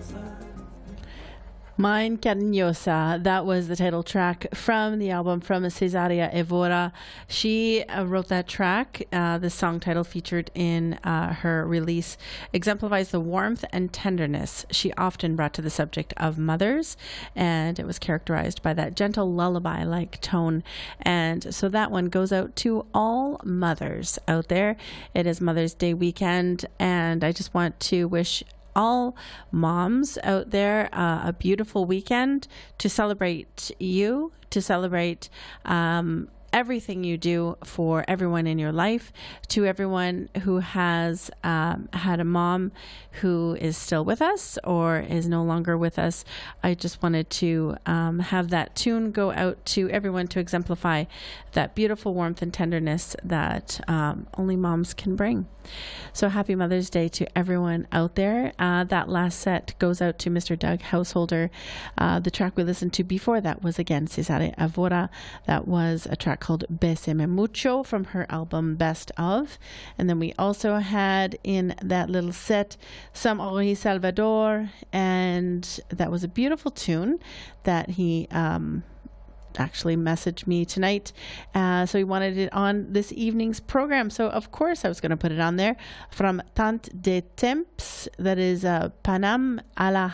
Mine Cariñosa, that was the title track from the album from Cesaria Evora. She wrote that track. The song title featured in her release exemplifies the warmth and tenderness she often brought to the subject of mothers, and it was characterized by that gentle lullaby-like tone. And so that one goes out to all mothers out there. It is Mother's Day weekend, and I just want to wish all moms out there a beautiful weekend to celebrate you, to celebrate everything you do for everyone in your life. To everyone who has had a mom who is still with us or is no longer with us, I just wanted to have that tune go out to everyone to exemplify that beautiful warmth and tenderness that only moms can bring. So happy Mother's Day to everyone out there. That last set goes out to Mr. Doug Householder. The track we listened to before that was again Cesaria Evora. That was a track called Beseme Mucho from her album Best Of. And then we also had in that little set some Henri Salvador, and that was a beautiful tune that he actually messaged me tonight. So he wanted it on this evening's program. So of course I was going to put it on there from Tant de Temps. That is Panam a la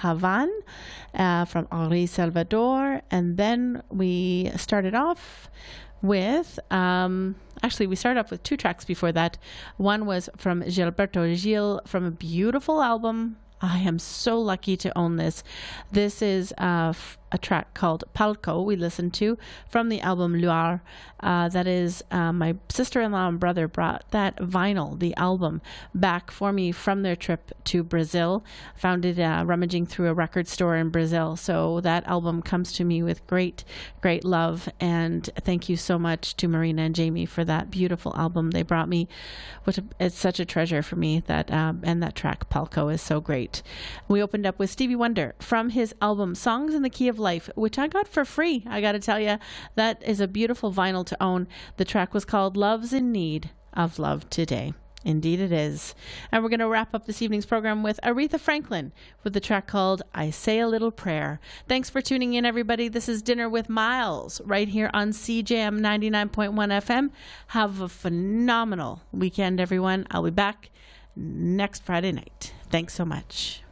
Havane from Henri Salvador. And then we started off with, actually we started off with two tracks before that. One was from Gilberto Gil from a beautiful album. I am so lucky to own this. This is a track called Palco we listened to from the album Luar. That is my sister-in-law and brother brought that vinyl, the album, back for me from their trip to Brazil. Found it rummaging through a record store in Brazil. So that album comes to me with great, great love. And thank you so much to Marina and Jamie for that beautiful album they brought me. It's such a treasure for me. That and that track Palco is so great. We opened up with Stevie Wonder from his album Songs in the Key of Life, which I got for free. I got to tell you, that is a beautiful vinyl to own. The track was called Love's in Need of Love Today. Indeed it is. And we're going to wrap up this evening's program with Aretha Franklin with the track called I Say a Little Prayer. Thanks for tuning in, everybody. This is Dinner with Miles right here on CJM 99.1 FM. Have a phenomenal weekend, everyone. I'll be back next Friday night. Thanks so much.